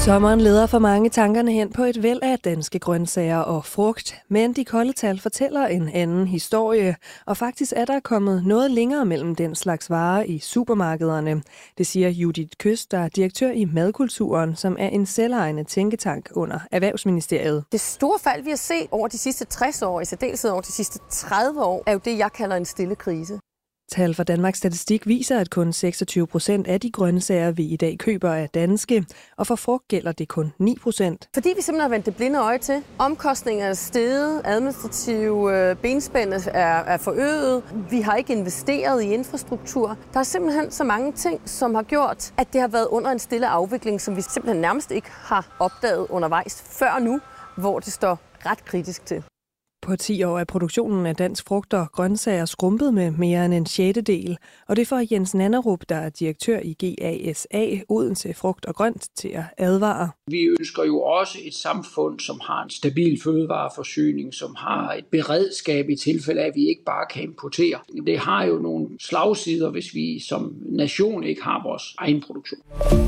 Sommeren leder for mange tankerne hen på et væld af danske grøntsager og frugt, men de kolde tal fortæller en anden historie, og faktisk er der kommet noget længere mellem den slags varer i supermarkederne. Det siger Judith Køst, der er direktør i Madkulturen, som er en selvejende tænketank under Erhvervsministeriet. Det store fald, vi har set over de sidste 60 år, i særdeleshed over de sidste 30 år, er jo det, jeg kalder en stille krise. Tal fra Danmarks Statistik viser, at kun 26% af de grøntsager, vi i dag køber, er danske, og for frugt gælder det kun 9%. Fordi vi simpelthen har vendt det blinde øje til. Omkostninger er steget, administrative benspænd er forøget. Vi har ikke investeret i infrastruktur. Der er simpelthen så mange ting, som har gjort, at det har været under en stille afvikling, som vi simpelthen nærmest ikke har opdaget undervejs før nu, hvor det står ret kritisk til. På 10 år er produktionen af dansk frugt og grøntsager skrumpet med mere end en sjettedel, og det får Jens Nanderup, der er direktør i GASA, Odense Frugt og Grønt, til at advare. Vi ønsker jo også et samfund, som har en stabil fødevareforsyning, som har et beredskab i tilfælde af, at vi ikke bare kan importere. Det har jo nogle slagsider, hvis vi som nation ikke har vores egen produktion.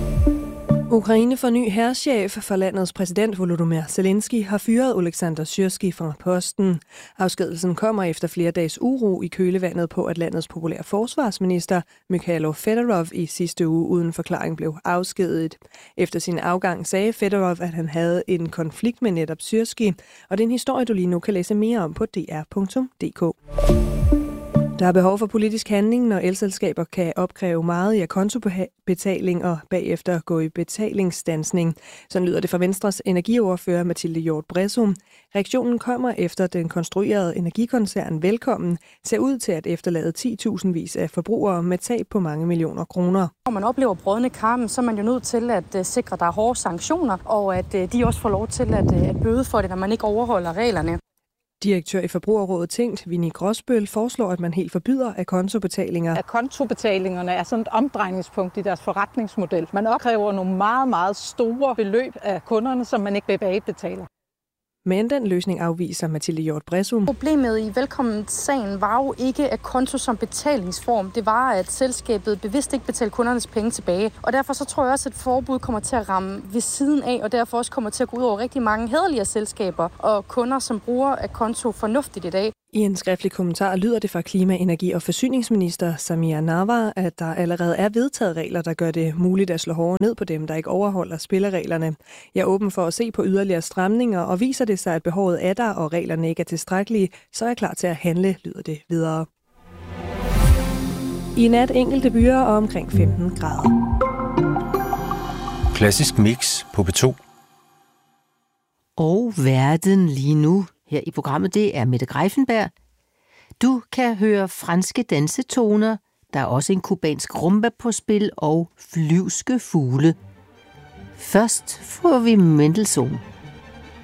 Ukraine får ny hærchef, for landets præsident Volodymyr Zelensky har fyret Oleksandr Syrskij fra posten. Afskedelsen kommer efter flere dages uro i kølevandet på, at landets populære forsvarsminister Mykhailo Fedorov i sidste uge uden forklaring blev afskediget. Efter sin afgang sagde Fedorov, at han havde en konflikt med netop Syrskij, og det er en historie, du lige nu kan læse mere om på dr.dk. Der er behov for politisk handling, når elselskaber kan opkræve meget i kontobetaling og bagefter gå i betalingsstandsning. Sådan lyder det fra Venstres energiordfører Mathilde Hjort Bredsum. Reaktionen kommer efter den konstruerede energikoncern Velkommen ser ud til at efterlade 10.000vis af forbrugere med tab på mange millioner kroner. Når man oplever brodne kar, så er man jo nødt til at sikre, at der er hårde sanktioner, og at de også får lov til at bøde for det, når man ikke overholder reglerne. Direktør i Forbrugerrådet Tænkt, Winnie Gråsbøl, foreslår, at man helt forbyder akontobetalinger. Akontobetalingerne er sådan et omdrejningspunkt i deres forretningsmodel. Man opkræver nogle meget, meget store beløb af kunderne, som man ikke tilbagebetaler. Men den løsning afviser Mathilde Hjort Bredsum. Problemet i Velkommen-sagen var jo ikke akonto som betalingsform. Det var, at selskabet bevidst ikke betalte kundernes penge tilbage. Og derfor så tror jeg også, at forbud kommer til at ramme ved siden af, og derfor også kommer til at gå ud over rigtig mange hæderlige selskaber og kunder, som bruger akonto fornuftigt i dag. I en skriftlig kommentar lyder det fra klima-, energi- og forsyningsminister Samir Navar, at der allerede er vedtaget regler, der gør det muligt at slå hårdere ned på dem, der ikke overholder spillereglerne. Jeg er åben for at se på yderligere stramninger, og viser det sig, at behovet er der, og reglerne ikke er tilstrækkelige, så er jeg klar til at handle, lyder det videre. I nat enkelte byer og omkring 15 grader. Klassisk mix på P2. Og verden lige nu. Her i programmet, det er Mette Greiffenberg. Du kan høre franske dansetoner, der er også en kubansk rumba på spil og flyvske fugle. Først får vi Mendelssohn.